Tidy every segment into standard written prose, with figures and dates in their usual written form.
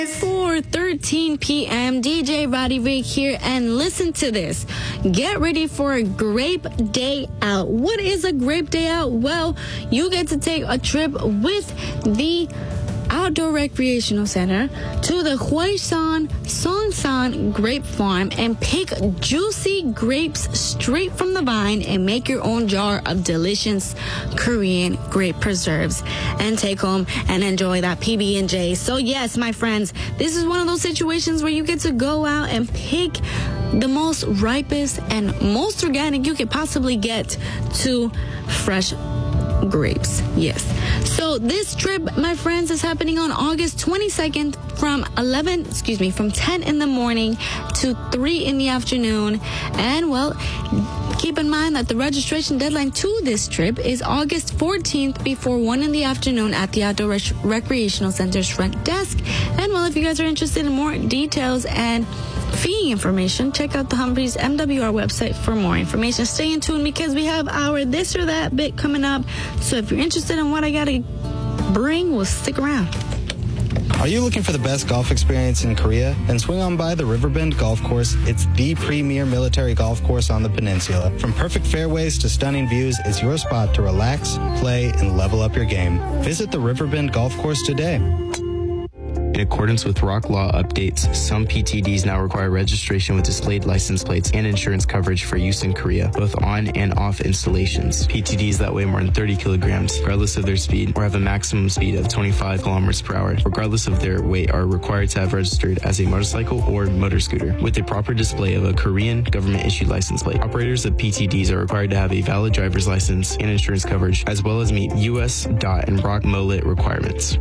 4:13 p.m. DJ Roddy Rig here, and listen to this. Get ready for a grape day out. What is a grape day out? Well, you get to take a trip with the Outdoor Recreational Center to the Huaishan Songsan Grape Farm and pick juicy grapes straight from the vine and make your own jar of delicious Korean grape preserves and take home and enjoy that PB&J. So yes, my friends, this is one of those situations where you get to go out and pick the most ripest and most organic you could possibly get to fresh grapes. Yes. So this trip, my friends, is happening on August 22nd from 10 in the morning to 3 in the afternoon. And well, keep in mind that the registration deadline to this trip is August 14th before 1 in the afternoon at the Outdoor Recreational Center's front desk. And well, if you guys are interested in more details and fee information, check out the Humphreys MWR website for more information. Stay in tune because we have our this or that bit coming up. So if you're interested in what I gotta bring, we'll stick around. Are you looking for the best golf experience in Korea? Then swing on by the Riverbend Golf Course. It's the premier military golf course on the peninsula. From perfect fairways to stunning views, it's your spot to relax, play, and level up your game. Visit the Riverbend Golf Course today. In accordance with Rock Law updates, some PTDs now require registration with displayed license plates and insurance coverage for use in Korea, both on and off installations. PTDs that weigh more than 30 kilograms, regardless of their speed, or have a maximum speed of 25 kilometers per hour, regardless of their weight, are required to have registered as a motorcycle or motor scooter with a proper display of a Korean government-issued license plate. Operators of PTDs are required to have a valid driver's license and insurance coverage, as well as meet U.S. DOT and ROC MOLIT requirements.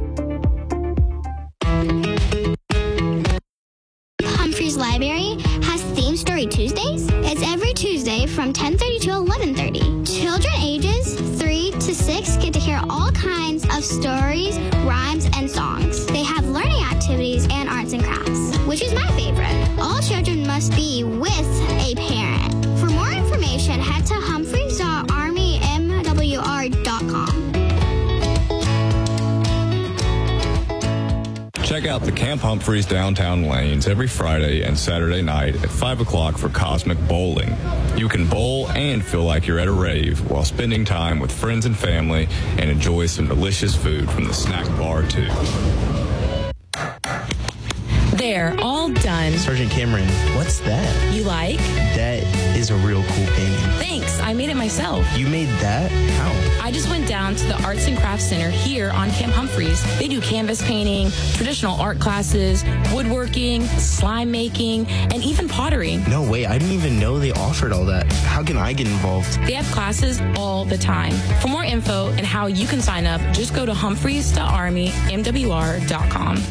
Humphreys Library has Theme Story Tuesdays. It's every Tuesday from 10:30 to 11:30. Children ages 3 to 6 get to hear all kinds of stories, rhymes, and songs. They have learning activities and arts and crafts, which is my favorite. All children must be with a parent. For more information, head to humphreys.armymwr.com. Check out the Camp Humphreys downtown lanes every Friday and Saturday night at 5 o'clock for Cosmic Bowling. You can bowl and feel like you're at a rave while spending time with friends and family and enjoy some delicious food from the snack bar, too. There, all done. Sergeant Cameron, what's that? You like? That is a real cool painting. Thanks, I made it myself. You made that? How? I just went down to the Arts and Crafts Center here on Camp Humphreys. They do canvas painting, traditional art classes, woodworking, slime making, and even pottery. No way, I didn't even know they offered all that. How can I get involved? They have classes all the time. For more info and how you can sign up, just go to humphreys.armymwr.com.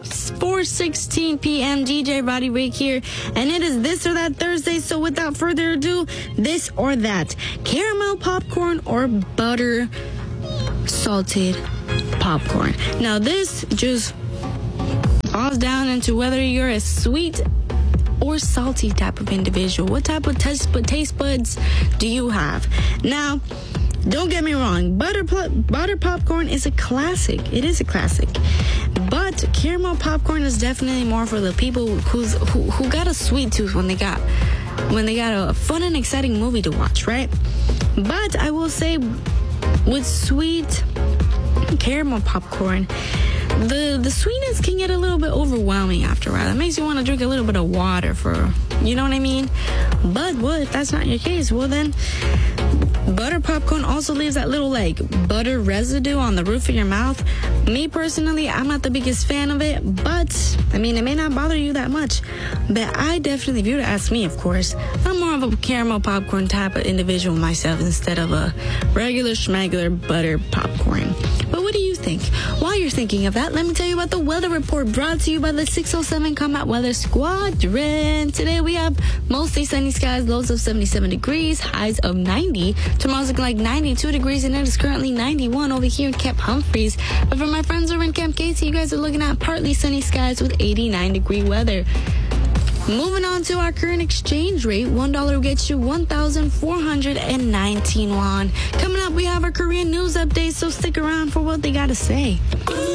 4:16 p.m. DJ Roddy Rig here, and it is This or That Thursday. So without further ado, this or that: caramel popcorn or butter salted popcorn. Now this just falls down into whether you're a sweet or salty type of individual. What type of taste buds do you have? Now, don't get me wrong, butter popcorn is a classic. It is a classic. But caramel popcorn is definitely more for the people who got a sweet tooth when they got a fun and exciting movie to watch, right? But I will say, with sweet caramel popcorn, the sweetness can get a little bit overwhelming after a while. It makes you want to drink a little bit of water you know what I mean? But what if that's not your case? Well then, butter popcorn also leaves that little butter residue on the roof of your mouth. Me personally, I'm not the biggest fan of it, but I mean, it may not bother you that much. But I definitely, if you were to ask me, of course, I'm more of a caramel popcorn type of individual myself instead of a regular schmegular butter popcorn. But what do you think? While you're thinking of that, let me tell you about the weather report brought to you by the 607 Combat Weather Squadron. Today we have mostly sunny skies, lows of 77 degrees, highs of 90. Tomorrow's looking like 92 degrees, and it is currently 91 over here in Camp Humphreys. But for my friends over in Camp Casey, you guys are looking at partly sunny skies with 89-degree weather. Moving on to our current exchange rate, $1 will get you 1,419 won. Coming up, we have our Korean news update, so stick around for what they got to say.